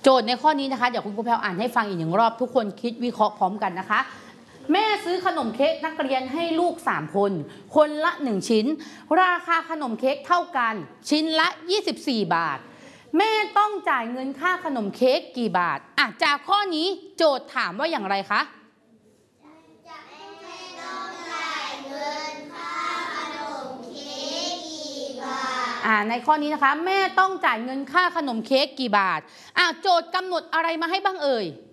โจทย์ในข้อนี้นะคะเดี๋ยวคุณครูแพรวอ่านให้ฟังอีกหนึ่งรอบทุกคนคิดวิเคราะห์พร้อมกันนะคะแม่ซื้อขนมเค้กนักเรียนให้ลูก3คนคนละ1ชิ้นราคาขนมเค้กเท่ากันชิ้นละ24 บาทแม่ต้องจ่ายเงินค่าขนมเค้กกี่บาทจากข้อนี้โจทย์ถามว่าอย่างไรคะในข้อนี้นะคะแม่ต้องจ่ายเงินค่าขนมเค้กกี่บาทโจทย์กำหนดอะไรมาให้บ้างเอ่ย